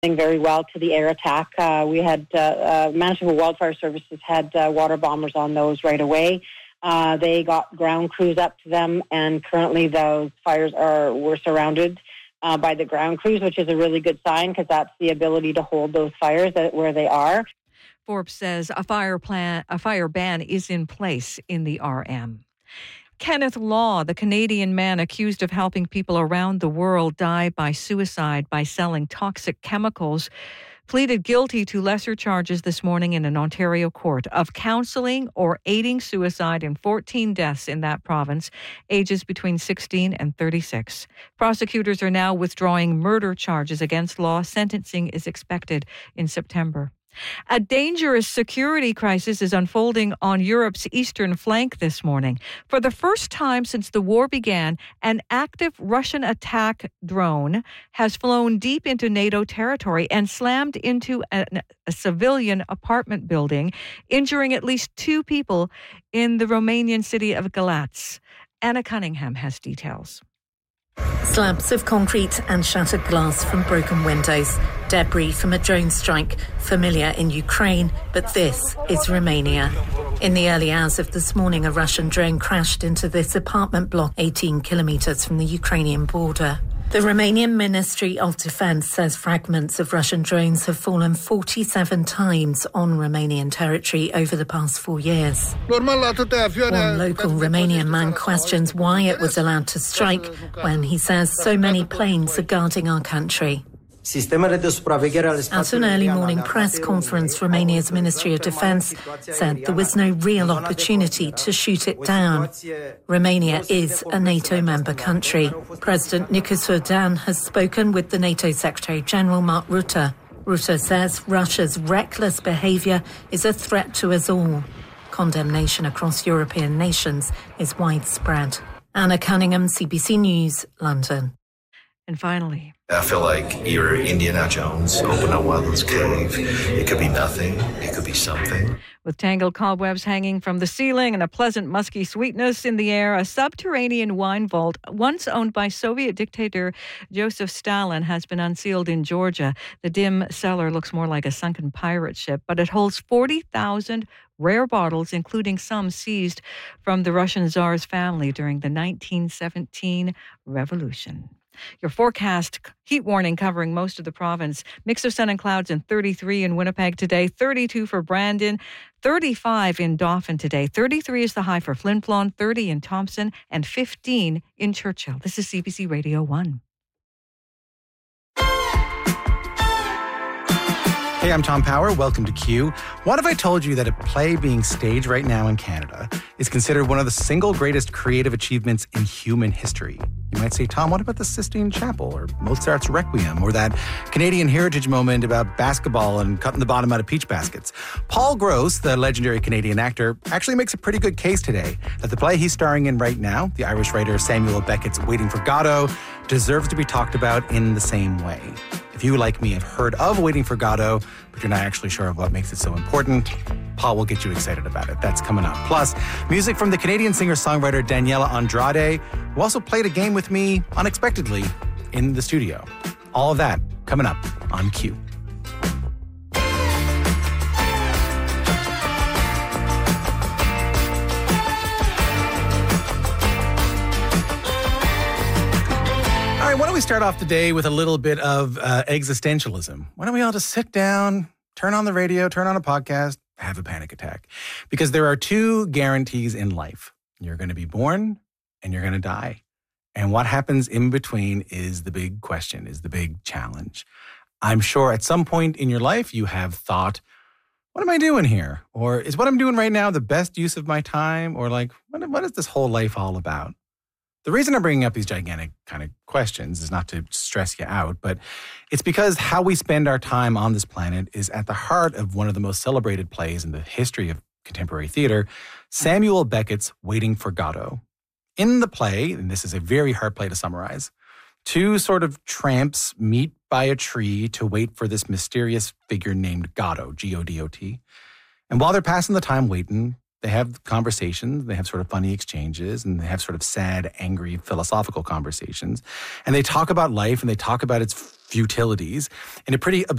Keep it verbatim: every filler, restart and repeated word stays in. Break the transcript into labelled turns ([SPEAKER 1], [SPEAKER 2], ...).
[SPEAKER 1] very well to the air attack. Uh, we had uh, uh, Manitoba Wildfire Services had uh, water bombers on those right away. Uh, they got ground crews up to them, and currently those fires are were surrounded uh, by the ground crews, which is a really good sign because that's the ability to hold those fires at where they are.
[SPEAKER 2] Forbes says a fire plan, a fire ban is in place in the R M. Kenneth Law, the Canadian man accused of helping people around the world die by suicide by selling toxic chemicals, pleaded guilty to lesser charges this morning in an Ontario court of counselling or aiding suicide in fourteen deaths in that province, ages between sixteen and thirty-six. Prosecutors are now withdrawing murder charges against Law. Sentencing is expected in September. A dangerous security crisis is unfolding on Europe's eastern flank this morning. For the first time since the war began, an active Russian attack drone has flown deep into NATO territory and slammed into a, a civilian apartment building, injuring at least two people in the Romanian city of Galați. Anna Cunningham has details.
[SPEAKER 3] Slabs of concrete and shattered glass from broken windows. Debris from a drone strike, familiar in Ukraine, but this is Romania. In the early hours of this morning, a Russian drone crashed into this apartment block eighteen kilometres from the Ukrainian border. The Romanian Ministry of Defence says fragments of Russian drones have fallen forty-seven times on Romanian territory over the past four years. One local Romanian man questions why it was allowed to strike when he says so many planes are guarding our country. At an early morning press conference, Romania's Ministry of Defence said there was no real opportunity to shoot it down. Romania is a NATO member country. President Nicolae Dan has spoken with the NATO Secretary-General Mark Rutte. Rutte says Russia's reckless behaviour is a threat to us all. Condemnation across European nations is widespread. Anna Cunningham, C B C News, London.
[SPEAKER 2] And finally,
[SPEAKER 4] I feel like you're Indiana Jones, open up one of those caves. It could be nothing. It could be something.
[SPEAKER 2] With tangled cobwebs hanging from the ceiling and a pleasant musky sweetness in the air, a subterranean wine vault once owned by Soviet dictator Joseph Stalin has been unsealed in Georgia. The dim cellar looks more like a sunken pirate ship, but it holds forty thousand rare bottles, including some seized from the Russian Tsar's family during the nineteen seventeen revolution. Your forecast, heat warning covering most of the province. Mix of sun and clouds and thirty-three in Winnipeg today, thirty-two for Brandon, thirty-five in Dauphin today. thirty-three is the high for Flin Flon, thirty in Thompson, and fifteen in Churchill. This is C B C Radio one.
[SPEAKER 5] Hey, I'm Tom Power. Welcome to Q. What if I told you that a play being staged right now in Canada is considered one of the single greatest creative achievements in human history? You might say, Tom, what about the Sistine Chapel or Mozart's Requiem or that Canadian heritage moment about basketball and cutting the bottom out of peach baskets? Paul Gross, the legendary Canadian actor, actually makes a pretty good case today that the play he's starring in right now, the Irish writer Samuel Beckett's Waiting for Godot, deserves to be talked about in the same way. If you, like me, have heard of Waiting for Godot, but you're not actually sure of what makes it so important, Paul will get you excited about it. That's coming up. Plus, music from the Canadian singer-songwriter Daniela Andrade, who also played a game with me unexpectedly in the studio. All of that coming up on Q. Why don't we start off the day with a little bit of uh, existentialism? Why don't we all just sit down, turn on the radio, turn on a podcast, have a panic attack? Because there are two guarantees in life. You're going to be born and you're going to die. And what happens in between is the big question, is the big challenge. I'm sure at some point in your life you have thought, what am I doing here? Or is what I'm doing right now the best use of my time? Or like, what, what is this whole life all about? The reason I'm bringing up these gigantic kind of questions is not to stress you out, but it's because how we spend our time on this planet is at the heart of one of the most celebrated plays in the history of contemporary theater, Samuel Beckett's Waiting for Godot. In the play, and this is a very hard play to summarize, two sort of tramps meet by a tree to wait for this mysterious figure named Godot, G O D O T. And while they're passing the time waiting, They have conversations, they have sort of funny exchanges, and they have sort of sad, angry, philosophical conversations. And they talk about life and they talk about its futilities in a pretty